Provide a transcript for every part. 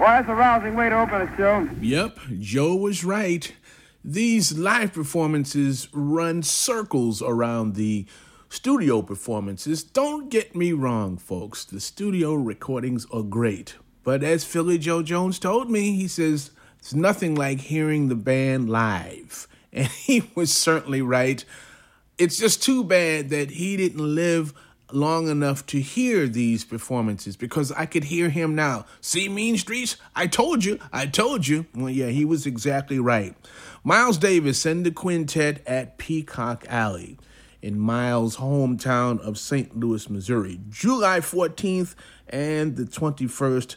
that's a rousing way to open a show. Yep, Joe was right. These live performances run circles around the studio performances. Don't get me wrong, folks. The studio recordings are great. But as Philly Joe Jones told me, he says, it's nothing like hearing the band live. And he was certainly right. It's just too bad that he didn't live long enough to hear these performances, because I could hear him now. See Mean Streets? I told you. Well, yeah, he was exactly right. Miles Davis and the quintet at Peacock Alley in Miles' hometown of St. Louis, Missouri, July 14th and the 21st,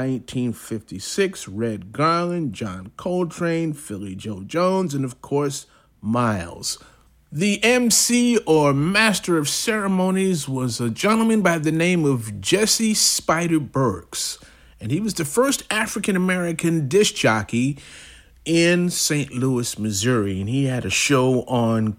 1956. Red Garland, John Coltrane, Philly Joe Jones, and of course, Miles. The MC, or Master of Ceremonies, was a gentleman by the name of Jesse Spider Burks, and he was the first African-American disc jockey in St. Louis, Missouri, and he had a show on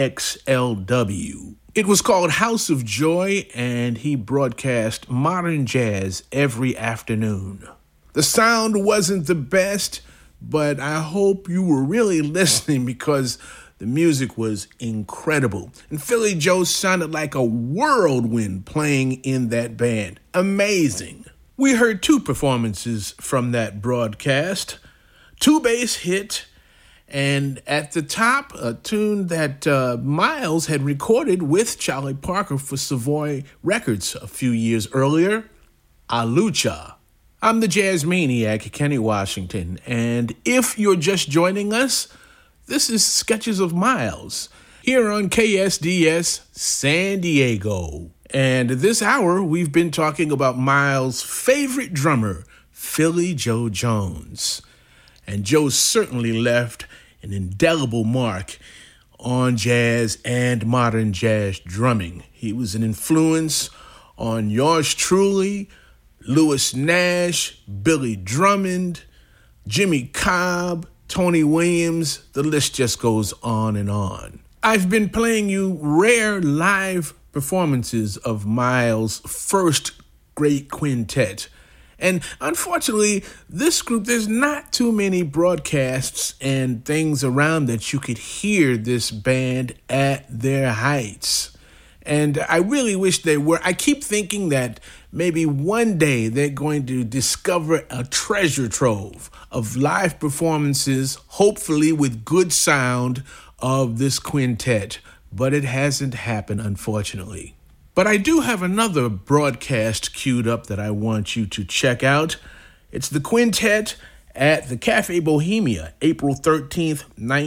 KXLW. It was called House of Joy, and he broadcast modern jazz every afternoon. The sound wasn't the best, but I hope you were really listening, because the music was incredible. And Philly Joe sounded like a whirlwind playing in that band. Amazing. We heard two performances from that broadcast. Two bass hit, and at the top, a tune that Miles had recorded with Charlie Parker for Savoy Records a few years earlier, Alucha. I'm the Jazz Maniac, Kenny Washington, and if you're just joining us, this is Sketches of Miles, here on KSDS San Diego. And this hour, we've been talking about Miles' favorite drummer, Philly Joe Jones. And Joe certainly left an indelible mark on jazz and modern jazz drumming. He was an influence on yours truly, Louis Nash, Billy Drummond, Jimmy Cobb, Tony Williams. The list just goes on and on. I've been playing you rare live performances of Miles' first great quintet. And unfortunately, this group, there's not too many broadcasts and things around that you could hear this band at their heights. And I really wish they were. I keep thinking that maybe one day they're going to discover a treasure trove of live performances, hopefully with good sound, of this quintet. But it hasn't happened, unfortunately. But I do have another broadcast queued up that I want you to check out. It's the quintet at the Cafe Bohemia, April 13th,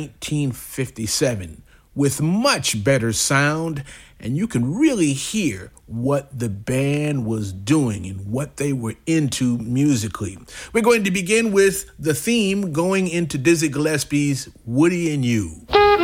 1957, with much better sound, and you can really hear what the band was doing and what they were into musically. We're going to begin with the theme going into Dizzy Gillespie's Woody and You.